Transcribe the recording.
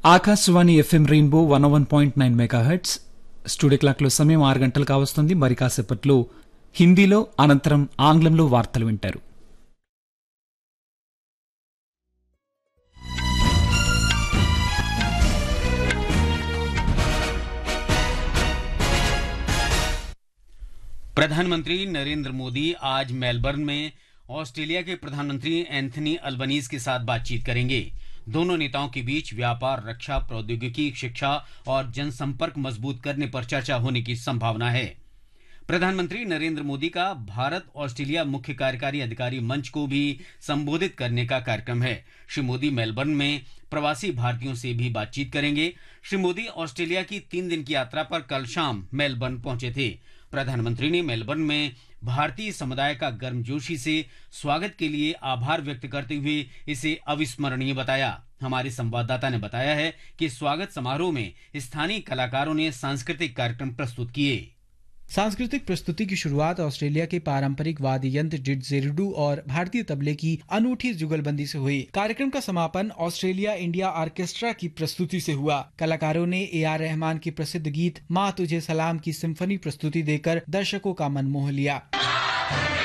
Akashvani FM rainbow 101.9 megahertz. Studio క్లాక్లో సమయం 6 గంటలు కావస్తుంది. మరి కాసేపట్లో హిందీలో, అనంతరం ఆంగ్లంలో వార్తలు వింటారు. प्रधानमंत्री नरेंद्र मोदी आज मेलबर्न में ऑस्ट्रेलिया के प्रधानमंत्री एंथनी अल्बनीज के साथ बातचीत करेंगे। दोनों नेताओं के बीच व्यापार, रक्षा, प्रौद्योगिकी, शिक्षा और जनसंपर्क मजबूत करने पर चर्चा होने की संभावना है। प्रधानमंत्री नरेंद्र मोदी का भारत ऑस्ट्रेलिया मुख्य कार्यकारी अधिकारी मंच को भी संबोधित करने का कार्यक्रम है। श्री मोदी मेलबर्न में प्रवासी भारतीयों से भी बातचीत करेंगे। श्री मोदी ऑस्ट्रेलिया की 3 दिन की यात्रा पर कल शाम मेलबर्न पहुंचे थे। प्रधानमंत्री ने मेलबर्न में भारतीय समुदाय का गर्मजोशी से स्वागत के लिए आभार व्यक्त करते हुए इसे अविस्मरणीय बताया। हमारे संवाददाता ने बताया है कि स्वागत समारोह में स्थानीय कलाकारों ने सांस्कृतिक कार्यक्रम प्रस्तुत किए। सांस्कृतिक प्रस्तुति की शुरुआत ऑस्ट्रेलिया के पारंपरिक वाद्य यंत्र डिडजेरिडू और भारतीय तबले की अनूठी जुगलबंदी से हुई। कार्यक्रम का समापन ऑस्ट्रेलिया इंडिया ऑर्केस्ट्रा की प्रस्तुति से हुआ। कलाकारों ने AR रहमान की प्रसिद्ध गीत माँ तुझे सलाम की सिम्फनी प्रस्तुति देकर दर्शकों का मन मोह लिया।